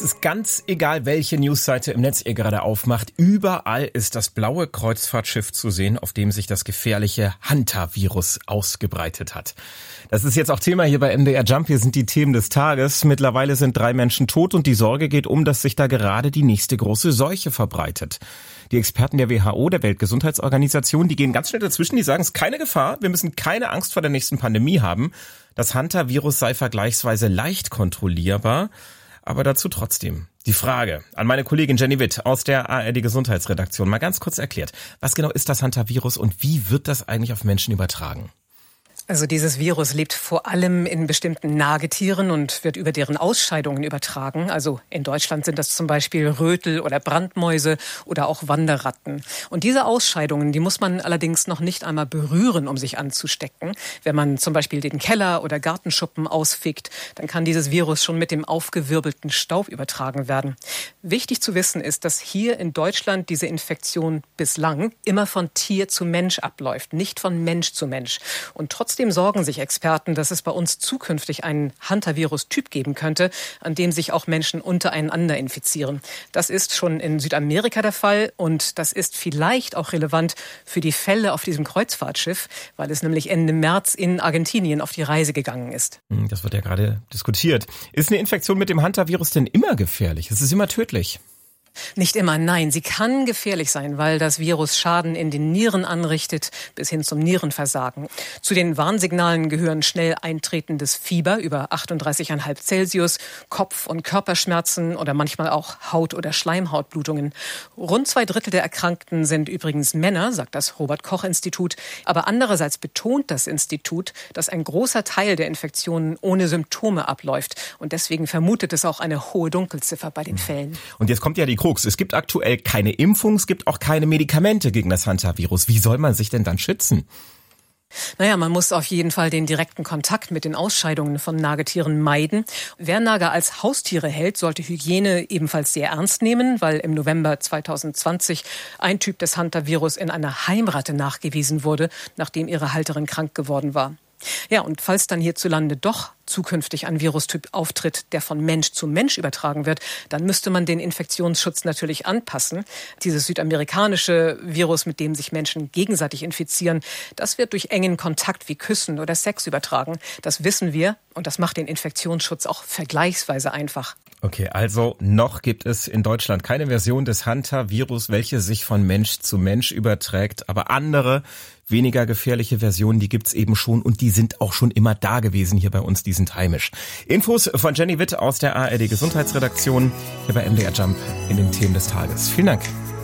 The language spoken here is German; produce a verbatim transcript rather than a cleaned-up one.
ist ganz egal, welche Newsseite im Netz ihr gerade aufmacht. Überall ist das blaue Kreuzfahrtschiff zu sehen, auf dem sich das gefährliche Hantavirus ausgebreitet hat. Das ist jetzt auch Thema hier bei M D R Jump. Hier sind die Themen des Tages. Mittlerweile sind drei Menschen tot und die Sorge geht um, dass sich da gerade die nächste große Seuche verbreitet. Die Experten der W H O, der Weltgesundheitsorganisation, die gehen ganz schnell dazwischen. Die sagen, es ist keine Gefahr. Wir müssen keine Angst vor der nächsten Pandemie haben. Das Hantavirus sei vergleichsweise leicht kontrollierbar. Aber dazu trotzdem die Frage an meine Kollegin Jenny Witt aus der A R D Gesundheitsredaktion. Mal ganz kurz erklärt, was genau ist das Hantavirus und wie wird das eigentlich auf Menschen übertragen? Also dieses Virus lebt vor allem in bestimmten Nagetieren und wird über deren Ausscheidungen übertragen. Also in Deutschland sind das zum Beispiel Rötel oder Brandmäuse oder auch Wanderratten. Und diese Ausscheidungen, die muss man allerdings noch nicht einmal berühren, um sich anzustecken. Wenn man zum Beispiel den Keller oder Gartenschuppen ausfegt, dann kann dieses Virus schon mit dem aufgewirbelten Staub übertragen werden. Wichtig zu wissen ist, dass hier in Deutschland diese Infektion bislang immer von Tier zu Mensch abläuft, nicht von Mensch zu Mensch. Und trotzdem Trotzdem sorgen sich Experten, dass es bei uns zukünftig einen Hantavirus-Typ geben könnte, an dem sich auch Menschen untereinander infizieren. Das ist schon in Südamerika der Fall und das ist vielleicht auch relevant für die Fälle auf diesem Kreuzfahrtschiff, weil es nämlich Ende März in Argentinien auf die Reise gegangen ist. Das wird ja gerade diskutiert. Ist eine Infektion mit dem Hantavirus denn immer gefährlich? Es ist immer tödlich. Nicht immer, nein. Sie kann gefährlich sein, weil das Virus Schaden in den Nieren anrichtet, bis hin zum Nierenversagen. Zu den Warnsignalen gehören schnell eintretendes Fieber über achtunddreißig Komma fünf Celsius, Kopf- und Körperschmerzen oder manchmal auch Haut- oder Schleimhautblutungen. Rund zwei Drittel der Erkrankten sind übrigens Männer, sagt das Robert-Koch-Institut. Aber andererseits betont das Institut, dass ein großer Teil der Infektionen ohne Symptome abläuft. Und deswegen vermutet es auch eine hohe Dunkelziffer bei den Fällen. Und jetzt kommt ja die Es gibt aktuell keine Impfung, es gibt auch keine Medikamente gegen das Hantavirus. Wie soll man sich denn dann schützen? Naja, man muss auf jeden Fall den direkten Kontakt mit den Ausscheidungen von Nagetieren meiden. Wer Nager als Haustiere hält, sollte Hygiene ebenfalls sehr ernst nehmen, weil im November zweitausendzwanzig ein Typ des Hantavirus in einer Heimratte nachgewiesen wurde, nachdem ihre Halterin krank geworden war. Ja, und falls dann hierzulande doch zukünftig ein Virustyp auftritt, der von Mensch zu Mensch übertragen wird, dann müsste man den Infektionsschutz natürlich anpassen. Dieses südamerikanische Virus, mit dem sich Menschen gegenseitig infizieren, das wird durch engen Kontakt wie Küssen oder Sex übertragen. Das wissen wir und das macht den Infektionsschutz auch vergleichsweise einfach. Okay, also noch gibt es in Deutschland keine Version des Hantavirus, welche sich von Mensch zu Mensch überträgt, aber andere, weniger gefährliche Versionen, die gibt's eben schon und die sind auch schon immer da gewesen hier bei uns, die sind heimisch. Infos von Jenny Witt aus der A R D Gesundheitsredaktion hier bei M D R Jump in den Themen des Tages. Vielen Dank.